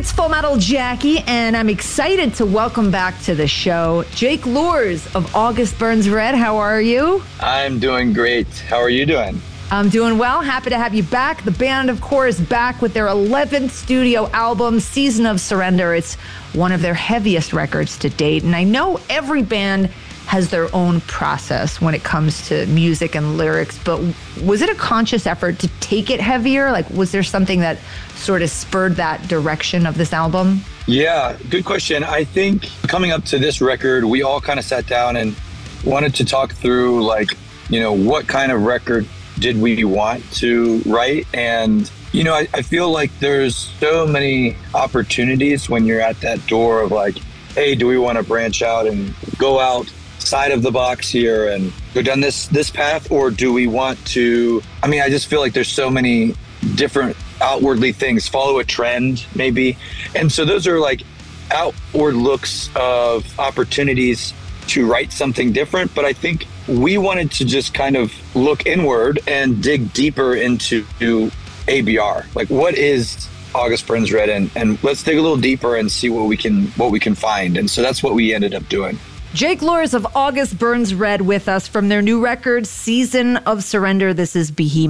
it's Full Metal Jackie, and I'm excited to welcome back to the show Jake Luhrs of August Burns Red. How are you? I'm doing great. How are you doing? I'm doing well. Happy to have you back. The band, of course, back with their 11th studio album, Season of Surrender. It's one of their heaviest records to date, and I know every band has their own process when it comes to music and lyrics, but was it a conscious effort to take it heavier? Like, was there something that sort of spurred that direction of this album? Yeah, good question. I think coming up to this record, we all kind of sat down and wanted to talk through, what kind of record did we want to write? And, I feel like there's so many opportunities when you're at that door of like, hey, do we want to branch out and go outside of the box here and go down this path? Or do we want to, I just feel like there's so many different outwardly things, follow a trend maybe. And so those are like outward looks of opportunities to write something different. But I think we wanted to just kind of look inward and dig deeper into ABR. Like, what is August Burns Red? And let's dig a little deeper and see what we can find. And so that's what we ended up doing. Jake Luhrs of August Burns Red with us from their new record, Season of Surrender. This is Behemoth.